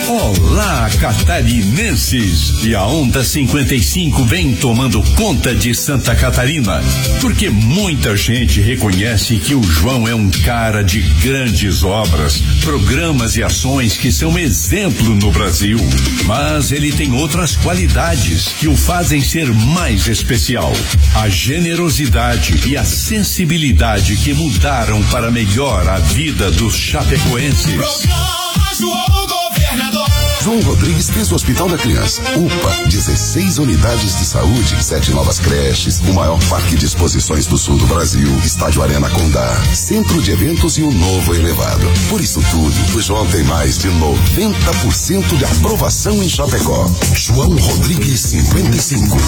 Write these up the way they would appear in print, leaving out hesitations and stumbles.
Olá, catarinenses! E a Onda 55 vem tomando conta de Santa Catarina, porque muita gente reconhece que o João é um cara de grandes obras, programas e ações que são exemplo no Brasil. Mas ele tem outras qualidades que o fazem ser mais especial: a generosidade e a sensibilidade que mudaram para melhor a vida dos chapecoenses. João Rodrigues fez o Hospital da Criança. UPA, 16 unidades de saúde, 7 novas creches, o maior parque de exposições do sul do Brasil, estádio Arena Condá, centro de eventos e um novo elevado. Por isso tudo, o João tem mais de 90% de aprovação em Chapecó. João Rodrigues 55.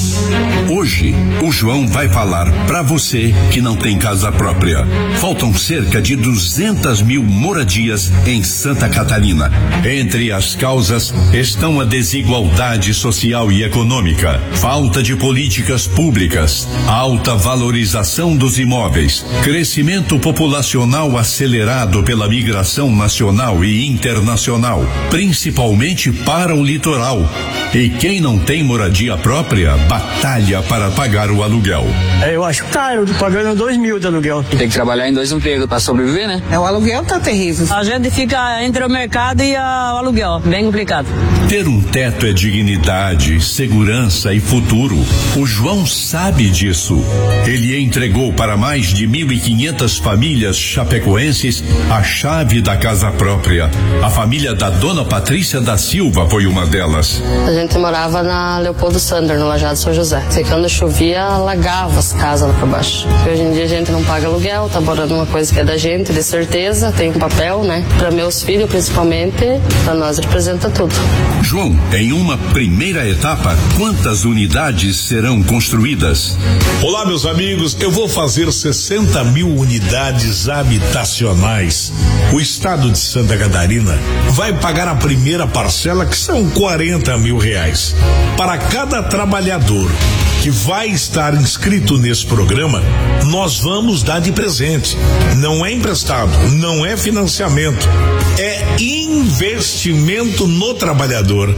Hoje, o João vai falar pra você que não tem casa própria. Faltam cerca de 200 mil moradias em Santa Catarina. Entre as causas estão a desigualdade social e econômica, falta de políticas públicas, alta valorização dos imóveis, crescimento populacional acelerado pela migração nacional e internacional, principalmente para o litoral. E quem não tem moradia própria batalha para pagar o aluguel. Eu acho caro, pagando 2 mil de aluguel. Tem que trabalhar em 2 empregos para sobreviver, né? O aluguel tá terrível. A gente fica entre o mercado e o aluguel, bem complicado. Ter um teto é dignidade, segurança e futuro. O João sabe disso. Ele entregou para mais de 1.500 famílias chapecoenses a chave da casa própria. A família da dona Patrícia da Silva foi uma delas. A gente morava na Leopoldo Sander, no Lajado São José. E quando chovia, alagava as casas lá pra baixo. E hoje em dia a gente não paga aluguel, tá morando uma coisa que é da gente, de certeza, tem papel, né? Pra meus filhos, principalmente, pra nós representa tudo. João, em uma primeira etapa, quantas unidades serão construídas? Olá, meus amigos, eu vou fazer 60 mil unidades habitacionais. O estado de Santa Catarina vai pagar a primeira parcela, que são 40 mil reais. Para cada trabalhador que vai estar inscrito nesse programa, nós vamos dar de presente. Não é emprestado, não é financiamento, é investimento no trabalhador.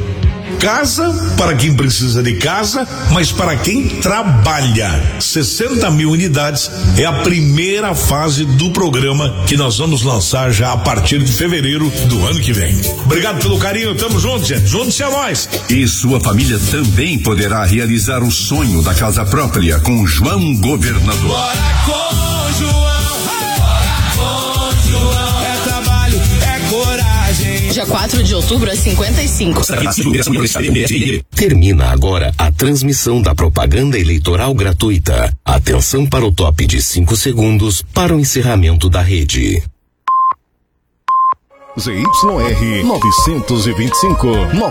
Casa para quem precisa de casa, mas para quem trabalha. 60 mil unidades é a primeira fase do programa que nós vamos lançar já a partir de fevereiro do ano que vem. Obrigado pelo carinho, tamo junto, gente. Juntos é nós. E sua família também poderá realizar o sonho da casa própria com João Governador. Bora com João. É trabalho, é coragem. Dia 4 de outubro, às 55. Termina agora a transmissão da propaganda eleitoral gratuita. Atenção para o top de 5 segundos para o encerramento da rede. ZYR 925,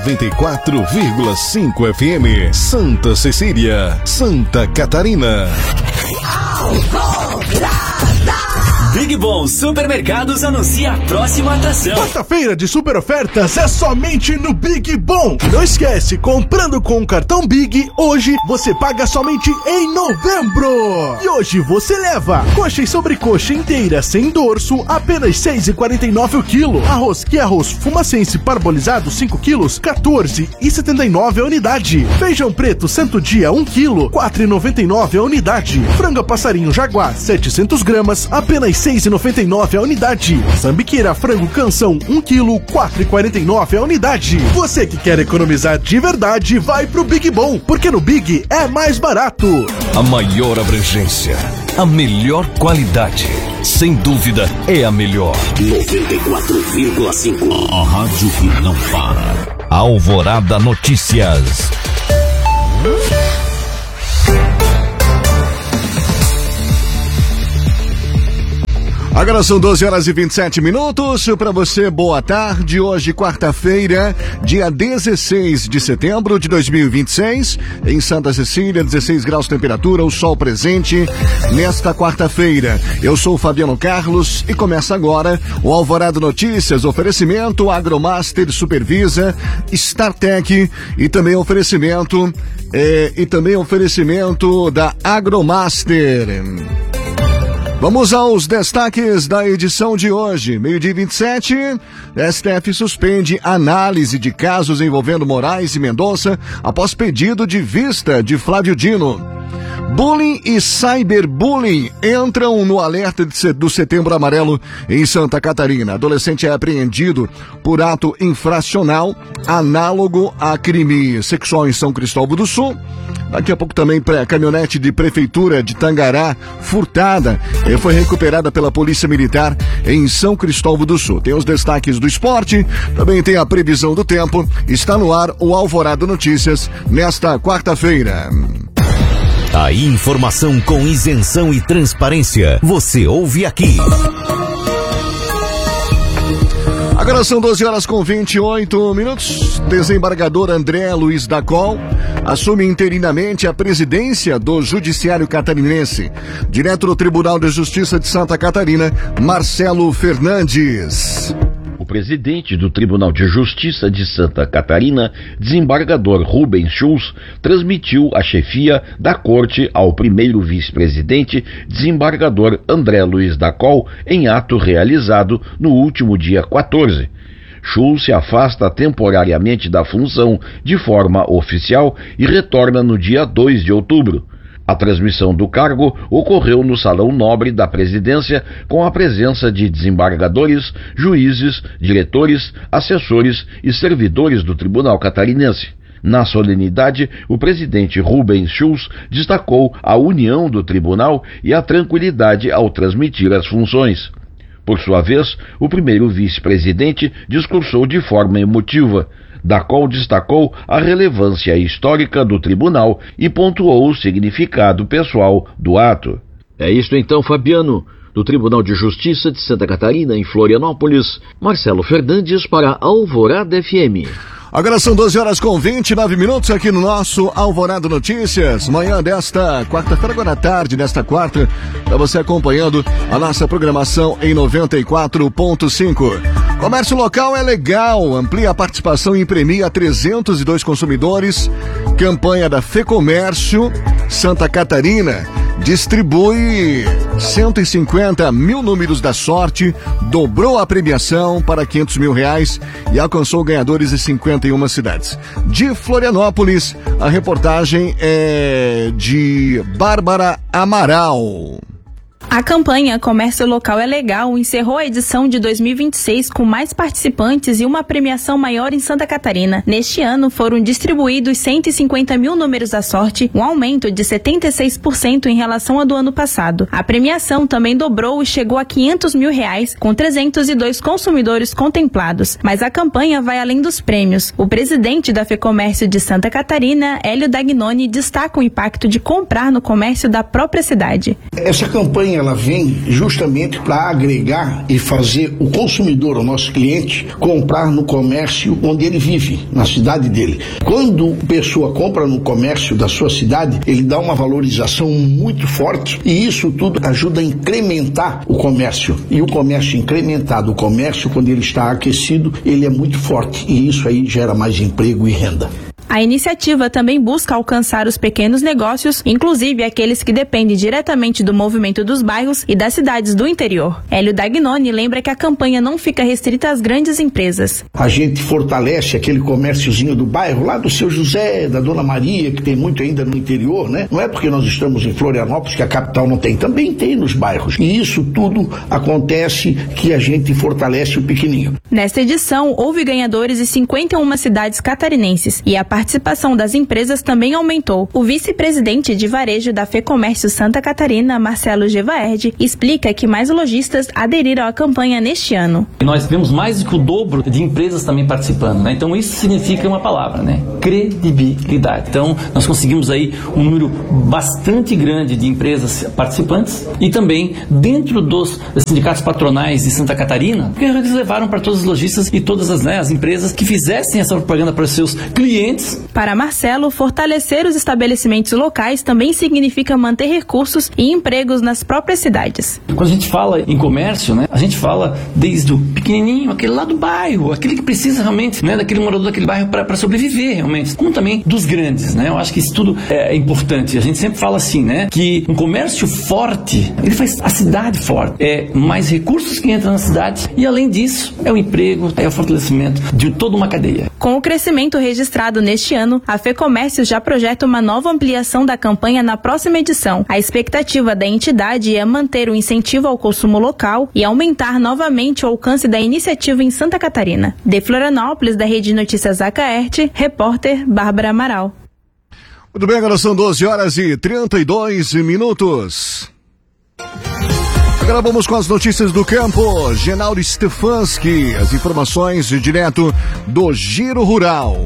94,5 FM, Santa Cecília, Santa Catarina. Big Bom Supermercados anuncia a próxima atração. Quarta-feira de super ofertas é somente no Big Bom. Não esquece, comprando com o cartão Big, hoje você paga somente em novembro. E hoje você leva coxa e sobrecoxa inteira sem dorso, apenas R$6,49 o quilo. Arroz que é arroz fumacense parbolizado 5 quilos, R$14,79 a unidade. Feijão preto Santo Dia 1 quilo, R$4,99 a unidade. Franga passarinho Jaguar 700 gramas, apenas R$6,99 a unidade. Sambiqueira frango canção 1 quilo, R$4,49 a unidade. Você que quer economizar de verdade, vai pro Big Bom, porque no Big é mais barato. A maior abrangência, a melhor qualidade, sem dúvida é a melhor. 94,5. A rádio que não para. Alvorada Notícias. Agora são 12h27. Para você, boa tarde. Hoje, quarta-feira, dia 16 de setembro de 2026. Em Santa Cecília, 16 graus de temperatura, o sol presente nesta quarta-feira. Eu sou o Fabiano Carlos e começa agora o Alvorada Notícias. Oferecimento Agromaster Supervisa, StarTech e também oferecimento da Agromaster. Vamos aos destaques da edição de hoje. 12h27, STF suspende análise de casos envolvendo Moraes e Mendonça após pedido de vista de Flávio Dino. Bullying e cyberbullying entram no alerta do Setembro Amarelo em Santa Catarina. Adolescente é apreendido por ato infracional análogo a crime sexual em São Cristóvão do Sul. Daqui a pouco também caminhonete de prefeitura de Tangará furtada foi recuperada pela Polícia Militar em São Cristóvão do Sul. Tem os destaques do esporte, também tem a previsão do tempo. Está no ar o Alvorada Notícias nesta quarta-feira. A informação com isenção e transparência, você ouve aqui. Agora são 12h28. Desembargador André Luiz da Col assume interinamente a presidência do Judiciário Catarinense. Direto do Tribunal de Justiça de Santa Catarina, Marcelo Fernandes. O presidente do Tribunal de Justiça de Santa Catarina, desembargador Rubens Schulz, transmitiu a chefia da corte ao primeiro vice-presidente, desembargador André Luiz da Col, em ato realizado no último dia 14. Schulz se afasta temporariamente da função de forma oficial e retorna no dia 2 de outubro. A transmissão do cargo ocorreu no Salão Nobre da Presidência com a presença de desembargadores, juízes, diretores, assessores e servidores do Tribunal Catarinense. Na solenidade, o presidente Rubens Schulz destacou a união do tribunal e a tranquilidade ao transmitir as funções. Por sua vez, o primeiro vice-presidente discursou de forma emotiva. Da qual destacou a relevância histórica do tribunal e pontuou o significado pessoal do ato. É isto então, Fabiano. Do Tribunal de Justiça de Santa Catarina, em Florianópolis, Marcelo Fernandes para Alvorada FM. Agora são 12h29 aqui no nosso Alvorada Notícias. Manhã desta quarta-feira, agora à tarde desta quarta, para você acompanhando a nossa programação em 94.5. Comércio local é legal, amplia a participação e premia 302 consumidores. Campanha da FEComércio Santa Catarina distribui 150 mil números da sorte, dobrou a premiação para R$500 mil e alcançou ganhadores em 51 cidades. De Florianópolis, a reportagem é de Bárbara Amaral. A campanha Comércio Local é Legal encerrou a edição de 2026 com mais participantes e uma premiação maior em Santa Catarina. Neste ano foram distribuídos 150 mil números da sorte, um aumento de 76% em relação ao do ano passado. A premiação também dobrou e chegou a R$500 mil, com 302 consumidores contemplados. Mas a campanha vai além dos prêmios. O presidente da FEComércio de Santa Catarina, Hélio Dagnoni, destaca o impacto de comprar no comércio da própria cidade. Essa campanha ela vem justamente para agregar e fazer o consumidor, o nosso cliente, comprar no comércio onde ele vive, na cidade dele. Quando a pessoa compra no comércio da sua cidade, ele dá uma valorização muito forte e isso tudo ajuda a incrementar o comércio. E o comércio incrementado, o comércio quando ele está aquecido, ele é muito forte e isso aí gera mais emprego e renda. A iniciativa também busca alcançar os pequenos negócios, inclusive aqueles que dependem diretamente do movimento dos bairros e das cidades do interior. Hélio Dagnoni lembra que a campanha não fica restrita às grandes empresas. A gente fortalece aquele comérciozinho do bairro, lá do Seu José, da Dona Maria, que tem muito ainda no interior, né? Não é porque nós estamos em Florianópolis que a capital não tem, também tem nos bairros. E isso tudo acontece que a gente fortalece o pequenininho. Nesta edição, houve ganhadores em 51 cidades catarinenses e a participação das empresas também aumentou. O vice-presidente de varejo da FEComércio Santa Catarina, Marcelo Gevaerd, explica que mais lojistas aderiram à campanha neste ano. Nós vemos mais do que o dobro de empresas também participando, né? Então isso significa uma palavra, né? Credibilidade. Então nós conseguimos aí um número bastante grande de empresas participantes e também dentro dos sindicatos patronais de Santa Catarina, porque eles levaram para todos os lojistas e todas as empresas que fizessem essa propaganda para os seus clientes empresas. Para Marcelo, fortalecer os estabelecimentos locais também significa manter recursos e empregos nas próprias cidades. Quando a gente fala em comércio, né, a gente fala desde o pequenininho, aquele lá do bairro, aquele que precisa realmente, né, daquele morador daquele bairro para sobreviver realmente, como também dos grandes, né? Eu acho que isso tudo é importante. A gente sempre fala assim, né, que um comércio forte, ele faz a cidade forte. É mais recursos que entram na cidade e, além disso, é o emprego, é o fortalecimento de toda uma cadeia. Com o crescimento registrado neste ano, a FEComércio já projeta uma nova ampliação da campanha na próxima edição. A expectativa da entidade é manter o incentivo ao consumo local e aumentar novamente o alcance da iniciativa em Santa Catarina. De Florianópolis, da Rede Notícias Acaerte, repórter Bárbara Amaral. Muito bem, agora são 12h32. Agora vamos com as notícias do campo. Genaldo Stefanski, as informações direto do Giro Rural.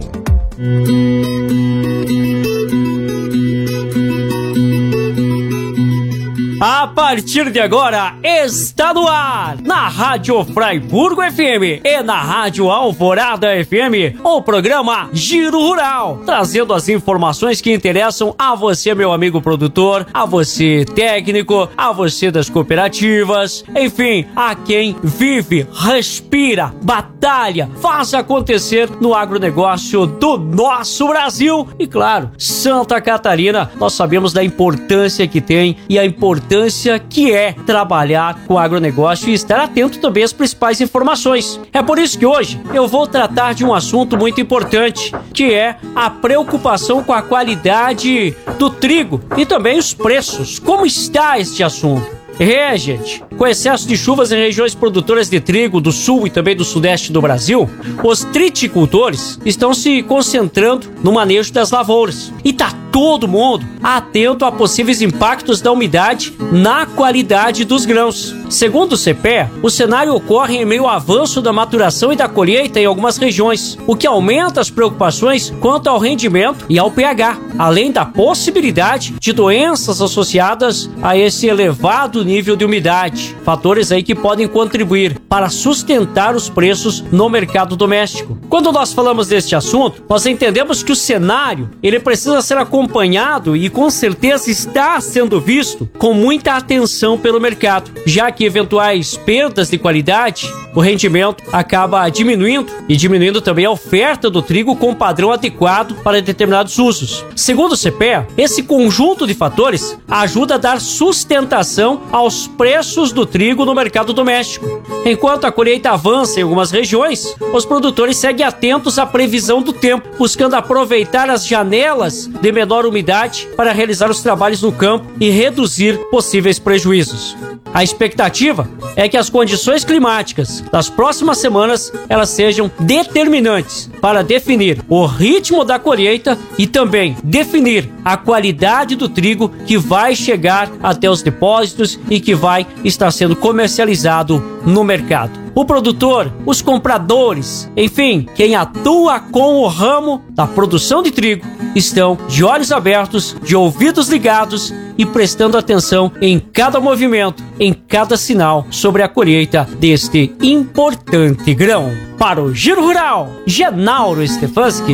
A partir de agora, está no ar, na Rádio Fraiburgo FM e na Rádio Alvorada FM, o programa Giro Rural, trazendo as informações que interessam a você, meu amigo produtor, a você técnico, a você das cooperativas, enfim, a quem vive, respira, batalha, faz acontecer no agronegócio do nosso Brasil e, claro, Santa Catarina. Nós sabemos da importância que tem e a importância que é trabalhar com o agronegócio e estar atento também às principais informações. É por isso que hoje eu vou tratar de um assunto muito importante, que é a preocupação com a qualidade do trigo e também os preços. Como está este assunto? Gente, com excesso de chuvas em regiões produtoras de trigo do sul e também do sudeste do Brasil, os triticultores estão se concentrando no manejo das lavouras. E tá todo mundo atento a possíveis impactos da umidade na qualidade dos grãos. Segundo o CPEA, o cenário ocorre em meio ao avanço da maturação e da colheita em algumas regiões, o que aumenta as preocupações quanto ao rendimento e ao pH, além da possibilidade de doenças associadas a esse elevado nível de umidade, fatores aí que podem contribuir para sustentar os preços no mercado doméstico. Quando nós falamos deste assunto, nós entendemos que o cenário ele precisa ser acompanhado e com certeza está sendo visto com muita atenção pelo mercado, já que eventuais perdas de qualidade, o rendimento acaba diminuindo e diminuindo também a oferta do trigo com padrão adequado para determinados usos. Segundo o CPEA, esse conjunto de fatores ajuda a dar sustentação aos preços do trigo no mercado doméstico. Enquanto a colheita avança em algumas regiões, os produtores seguem atentos à previsão do tempo, buscando aproveitar as janelas de menor umidade para realizar os trabalhos no campo e reduzir possíveis prejuízos. A expectativa é que as condições climáticas das próximas semanas elas sejam determinantes para definir o ritmo da colheita e também definir a qualidade do trigo que vai chegar até os depósitos e que vai estar sendo comercializado no mercado. O produtor, os compradores, enfim, quem atua com o ramo da produção de trigo, estão de olhos abertos, de ouvidos ligados e prestando atenção em cada movimento, em cada sinal sobre a colheita deste importante grão. Para o Giro Rural, Genaldo Stefanski.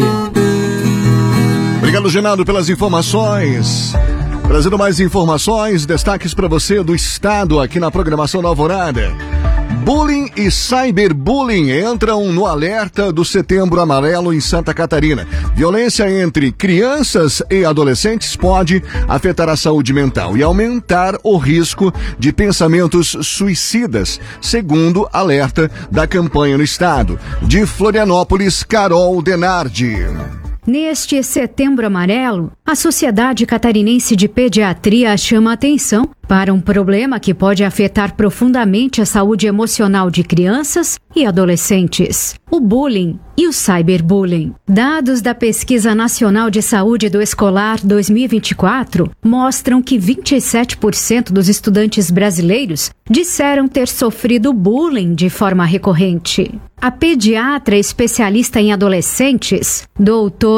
Obrigado, Genaldo, pelas informações. Trazendo mais informações, destaques para você do estado aqui na programação da Alvorada. Bullying e cyberbullying entram no alerta do Setembro Amarelo em Santa Catarina. Violência entre crianças e adolescentes pode afetar a saúde mental e aumentar o risco de pensamentos suicidas, segundo alerta da campanha no estado. De Florianópolis, Carol Denardi. Neste Setembro Amarelo, a Sociedade Catarinense de Pediatria chama atenção para um problema que pode afetar profundamente a saúde emocional de crianças e adolescentes: o bullying e o cyberbullying. Dados da Pesquisa Nacional de Saúde do Escolar 2024 mostram que 27% dos estudantes brasileiros disseram ter sofrido bullying de forma recorrente. A pediatra especialista em adolescentes, doutora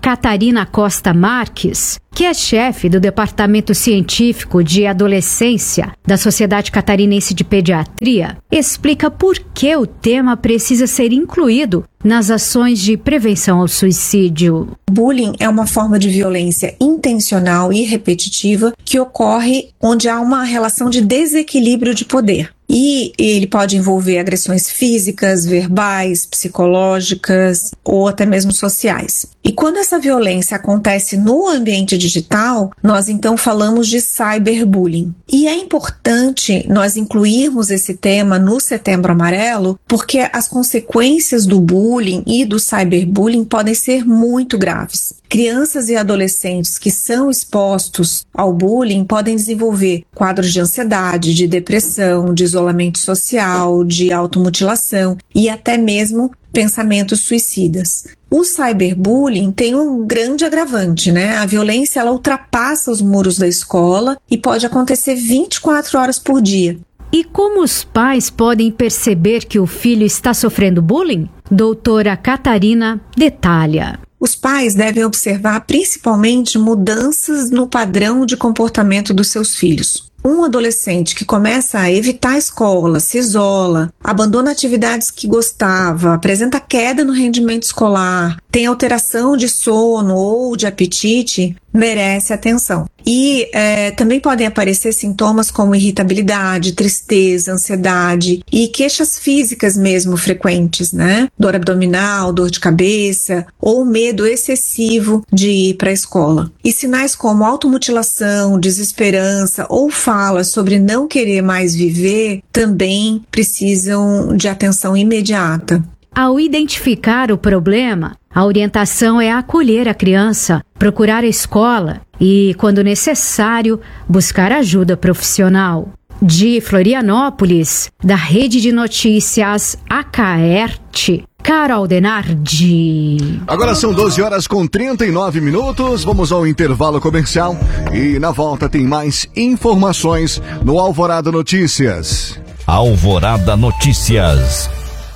Catarina Costa Marques, que é chefe do Departamento Científico de Adolescência da Sociedade Catarinense de Pediatria, explica por que o tema precisa ser incluído nas ações de prevenção ao suicídio. Bullying é uma forma de violência intencional e repetitiva que ocorre onde há uma relação de desequilíbrio de poder. E ele pode envolver agressões físicas, verbais, psicológicas ou até mesmo sociais. E quando essa violência acontece no ambiente digital, nós então falamos de cyberbullying. E é importante nós incluirmos esse tema no Setembro Amarelo, porque as consequências do bullying e do cyberbullying podem ser muito graves. Crianças e adolescentes que são expostos ao bullying podem desenvolver quadros de ansiedade, de depressão, de isolamento social, de automutilação e até mesmo pensamentos suicidas. O cyberbullying tem um grande agravante, né? A violência, ela ultrapassa os muros da escola e pode acontecer 24 horas por dia. E como os pais podem perceber que o filho está sofrendo bullying? Doutora Catarina detalha. Os pais devem observar principalmente mudanças no padrão de comportamento dos seus filhos. Um adolescente que começa a evitar a escola, se isola, abandona atividades que gostava, apresenta queda no rendimento escolar, tem alteração de sono ou de apetite, merece atenção. E também podem aparecer sintomas como irritabilidade, tristeza, ansiedade e queixas físicas mesmo frequentes, né? Dor abdominal, dor de cabeça ou medo excessivo de ir para a escola. E sinais como automutilação, desesperança ou fala sobre não querer mais viver também precisam de atenção imediata. Ao identificar o problema, a orientação é acolher a criança, procurar a escola e, quando necessário, buscar ajuda profissional. De Florianópolis, da Rede de Notícias Acaerte, Carol Denardi. Agora são 12h39. Vamos ao intervalo comercial e na volta tem mais informações no Alvorada Notícias. Alvorada Notícias.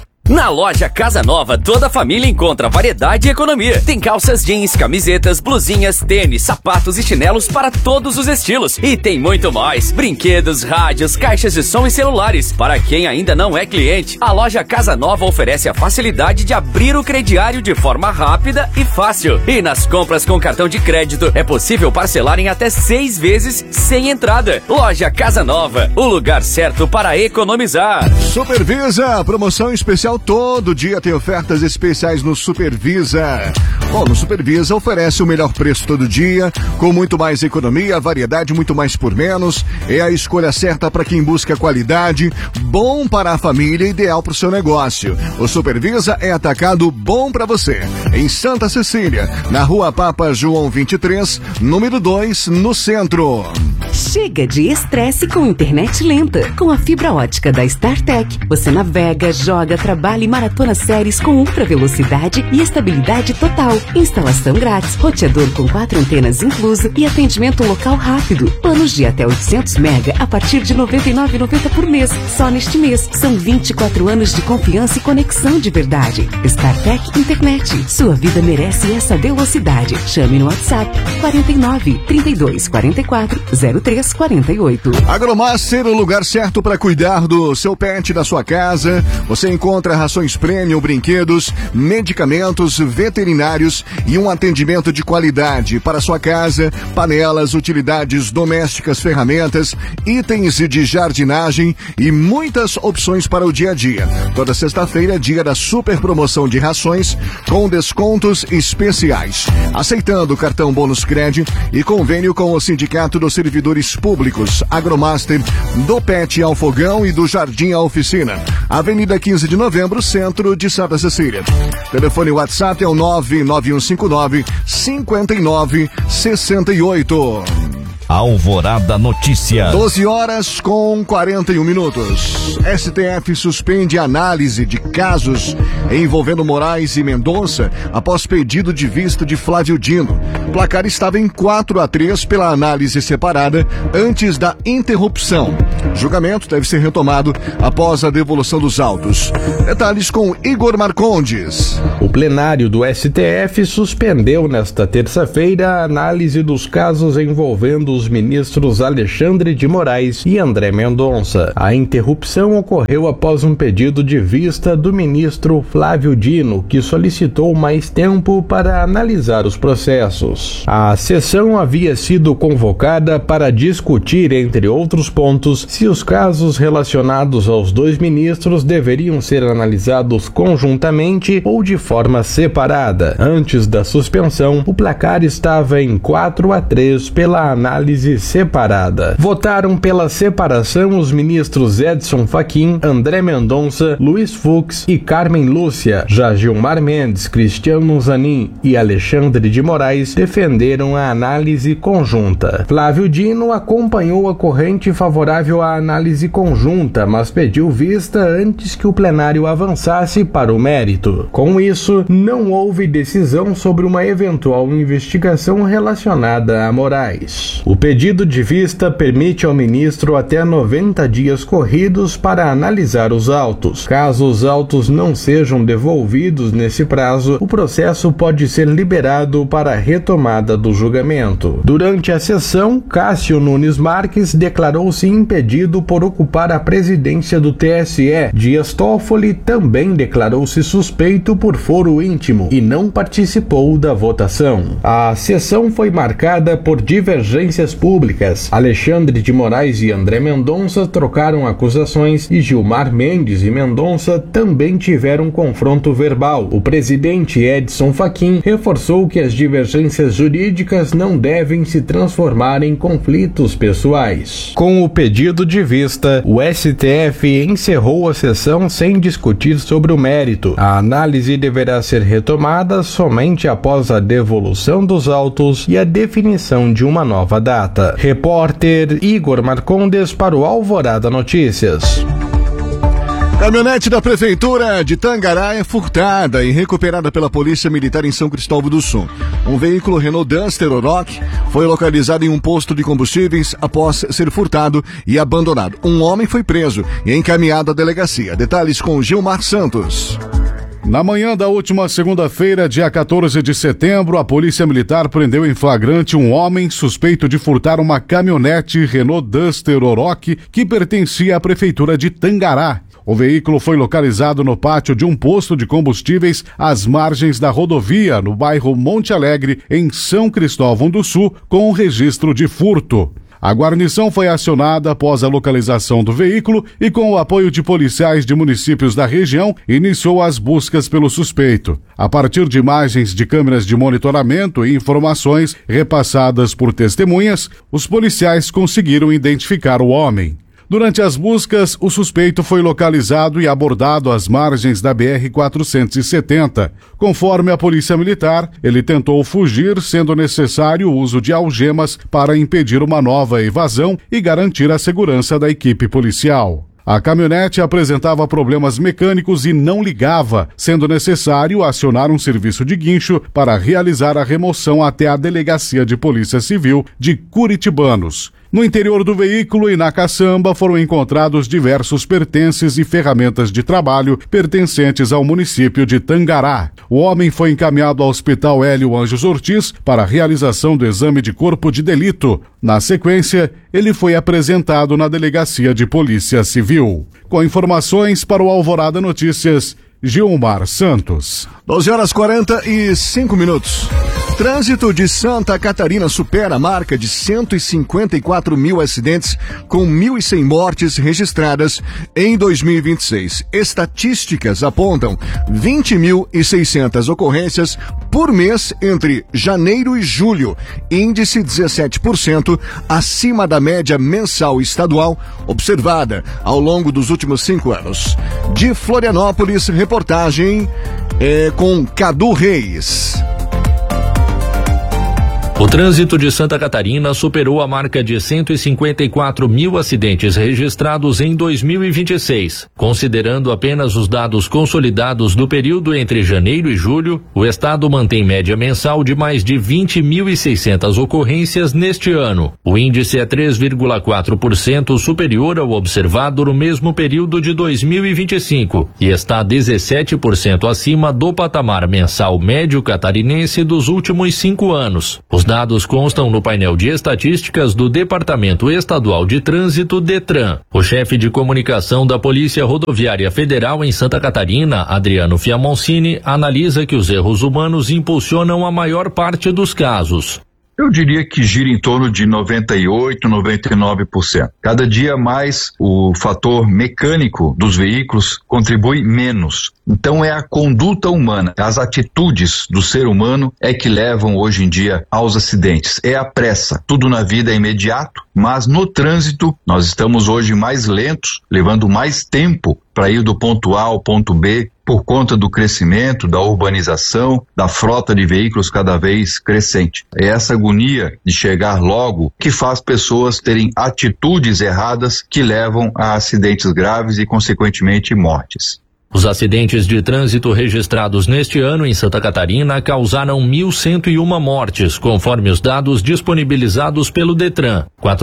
Na loja Casa Nova, toda a família encontra variedade e economia. Tem calças jeans, camisetas, blusinhas, tênis, sapatos e chinelos para todos os estilos. E tem muito mais. Brinquedos, rádios, caixas de som e celulares. Para quem ainda não é cliente, a loja Casa Nova oferece a facilidade de abrir o crediário de forma rápida e fácil. E nas compras com cartão de crédito, é possível parcelar em até 6 vezes sem entrada. Loja Casa Nova, o lugar certo para economizar. Supervisa, promoção especial. Todo dia tem ofertas especiais no Supervisa. Bom, no Supervisa oferece o melhor preço todo dia, com muito mais economia, variedade, muito mais por menos. É a escolha certa para quem busca qualidade, bom para a família, ideal para o seu negócio. O Supervisa é atacado bom para você. Em Santa Cecília, na Rua Papa João 23, número 2, no centro. Chega de estresse com internet lenta. Com a fibra ótica da StarTech, você navega, joga, trabalha e maratona séries com ultra velocidade e estabilidade total. Instalação grátis, roteador com 4 antenas incluso e atendimento local rápido. Planos de até 800 mega a partir de R$ 99,90 por mês. Só neste mês. São 24 anos de confiança e conexão de verdade. StarTech Internet. Sua vida merece essa velocidade. Chame no WhatsApp 49 32 44 03 48. Agromaster, o lugar certo para cuidar do seu pet, da sua casa. Você encontra rações premium, brinquedos, medicamentos veterinários e um atendimento de qualidade para sua casa, panelas, utilidades domésticas, ferramentas, itens de jardinagem e muitas opções para o dia a dia. Toda sexta-feira é dia da super promoção de rações com descontos especiais. Aceitando o cartão Bônus Cred e convênio com o Sindicato dos Servidores Públicos, Agromaster, do Pet ao Fogão e do Jardim à Oficina. Avenida 15 de Novembro, centro de Santa Cecília. Telefone WhatsApp é o 99159 5968. Alvorada Notícias. 12h41. STF suspende análise de casos envolvendo Moraes e Mendonça após pedido de vista de Flávio Dino. O placar estava em 4-3 pela análise separada antes da interrupção. O julgamento deve ser retomado após a devolução dos autos. Detalhes com Igor Marcondes. O plenário do STF suspendeu nesta terça-feira a análise dos casos envolvendo os ministros Alexandre de Moraes e André Mendonça. A interrupção ocorreu após um pedido de vista do ministro Flávio Dino, que solicitou mais tempo para analisar os processos. A sessão havia sido convocada para discutir, entre outros pontos, se os casos relacionados aos dois ministros deveriam ser analisados conjuntamente ou de forma separada. Antes da suspensão, o placar estava em 4-3 pela análise separada. Votaram pela separação os ministros Edson Fachin, André Mendonça, Luiz Fux e Carmen Lúcia. Já Gilmar Mendes, Cristiano Zanin e Alexandre de Moraes defenderam a análise conjunta. Flávio Dino acompanhou a corrente favorável à análise conjunta, mas pediu vista antes que o plenário avançasse para o mérito. Com isso, não houve decisão sobre uma eventual investigação relacionada a Moraes. O pedido de vista permite ao ministro até 90 dias corridos para analisar os autos. Caso os autos não sejam devolvidos nesse prazo, o processo pode ser liberado para a retomada do julgamento. Durante a sessão, Cássio Nunes Marques declarou-se impedido por ocupar a presidência do TSE. Dias Toffoli também declarou-se suspeito por foro íntimo e não participou da votação. A sessão foi marcada por divergências públicas. Alexandre de Moraes e André Mendonça trocaram acusações e Gilmar Mendes e Mendonça também tiveram confronto verbal. O presidente Edson Fachin reforçou que as divergências jurídicas não devem se transformar em conflitos pessoais. Com o pedido de vista, o STF encerrou a sessão sem discutir sobre o mérito. A análise deverá ser retomada somente após a devolução dos autos e a definição de uma nova data. Repórter Igor Marcondes para o Alvorada Notícias. Caminhonete da Prefeitura de Tangará é furtada e recuperada pela Polícia Militar em São Cristóvão do Sul. Um veículo Renault Duster Oroch foi localizado em um posto de combustíveis após ser furtado e abandonado. Um homem foi preso e encaminhado à delegacia. Detalhes com Gilmar Santos. Na manhã da última segunda-feira, dia 14 de setembro, a Polícia Militar prendeu em flagrante um homem suspeito de furtar uma caminhonete Renault Duster Oroch que pertencia à Prefeitura de Tangará. O veículo foi localizado no pátio de um posto de combustíveis às margens da rodovia, no bairro Monte Alegre, em São Cristóvão do Sul, com registro de furto. A guarnição foi acionada após a localização do veículo e, com o apoio de policiais de municípios da região, iniciou as buscas pelo suspeito. A partir de imagens de câmeras de monitoramento e informações repassadas por testemunhas, os policiais conseguiram identificar o homem. Durante as buscas, o suspeito foi localizado e abordado às margens da BR-470. Conforme a Polícia Militar, ele tentou fugir, sendo necessário o uso de algemas para impedir uma nova evasão e garantir a segurança da equipe policial. A caminhonete apresentava problemas mecânicos e não ligava, sendo necessário acionar um serviço de guincho para realizar a remoção até a Delegacia de Polícia Civil de Curitibanos. No interior do veículo e na caçamba foram encontrados diversos pertences e ferramentas de trabalho pertencentes ao município de Tangará. O homem foi encaminhado ao Hospital Hélio Anjos Ortiz para a realização do exame de corpo de delito. Na sequência, ele foi apresentado na Delegacia de Polícia Civil. Com informações para o Alvorada Notícias, Gilmar Santos. 12h45. Trânsito de Santa Catarina supera a marca de 154 mil acidentes, com 1.100 mortes registradas em 2026. Estatísticas apontam 20.600 ocorrências por mês entre janeiro e julho, índice 17% acima da média mensal estadual observada ao longo dos últimos 5 anos. De Florianópolis, reportagem com Cadu Reis. O trânsito de Santa Catarina superou a marca de 154 mil acidentes registrados em 2026. Considerando apenas os dados consolidados do período entre janeiro e julho, o estado mantém média mensal de mais de 20.600 ocorrências neste ano. O índice é 3,4% superior ao observado no mesmo período de 2025 e está 17% acima do patamar mensal médio catarinense dos últimos 5 anos. Os dados constam no painel de estatísticas do Departamento Estadual de Trânsito, DETRAN. O chefe de comunicação da Polícia Rodoviária Federal em Santa Catarina, Adriano Fiamoncini, analisa que os erros humanos impulsionam a maior parte dos casos. Eu diria que gira em torno de 98%, 99%. Cada dia mais o fator mecânico dos veículos contribui menos. Então é a conduta humana, as atitudes do ser humano é que levam hoje em dia aos acidentes. É a pressa. Tudo na vida é imediato, mas no trânsito nós estamos hoje mais lentos, levando mais tempo para ir do ponto A ao ponto B, por conta do crescimento, da urbanização, da frota de veículos cada vez crescente. É essa agonia de chegar logo que faz pessoas terem atitudes erradas que levam a acidentes graves e, consequentemente, mortes. Os acidentes de trânsito registrados neste ano em Santa Catarina causaram 1.101 mortes, conforme os dados disponibilizados pelo DETRAN.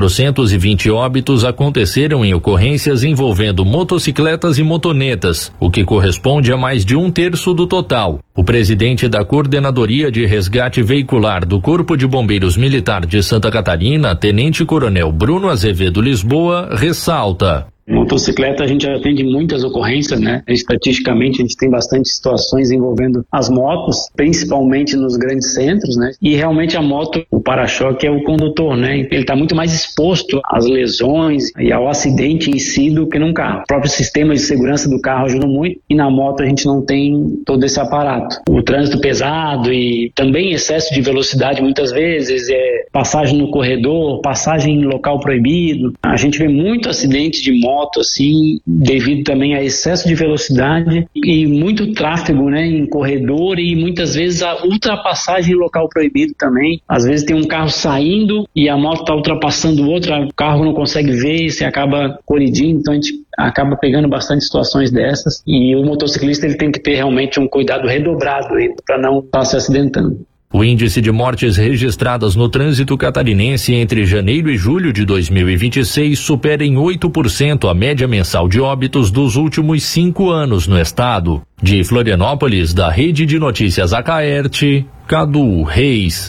420 óbitos aconteceram em ocorrências envolvendo motocicletas e motonetas, o que corresponde a mais de 1/3 do total. O presidente da Coordenadoria de Resgate Veicular do Corpo de Bombeiros Militar de Santa Catarina, Tenente Coronel Bruno Azevedo Lisboa, ressalta: Motocicleta a gente atende muitas ocorrências, né? Estatisticamente a gente tem bastante situações envolvendo as motos, principalmente nos grandes centros, né? E realmente a moto, o para-choque é o condutor, né? Ele está muito mais exposto às lesões e ao acidente em si do que num carro. O próprio sistema de segurança do carro ajuda muito e na moto a gente não tem todo esse aparato. O trânsito pesado e também excesso de velocidade muitas vezes, passagem no corredor, passagem em local proibido. A gente vê muito acidente de moto assim, devido também a excesso de velocidade e muito tráfego, né, em corredor e muitas vezes a ultrapassagem em local proibido também. Às vezes tem um carro saindo e a moto está ultrapassando o outro, o carro não consegue ver e você acaba colidindo, então a gente acaba pegando bastante situações dessas e o motociclista ele tem que ter realmente um cuidado redobrado para não estar se acidentando. O índice de mortes registradas no trânsito catarinense entre janeiro e julho de 2026 supera em 8% a média mensal de óbitos dos últimos 5 anos no estado. De Florianópolis, da Rede de Notícias Acaerte, Cadu Reis.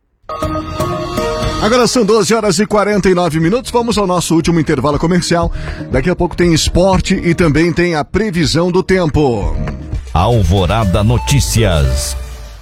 Agora são 12h49. Vamos ao nosso último intervalo comercial. Daqui a pouco tem esporte e também tem a previsão do tempo. Alvorada Notícias.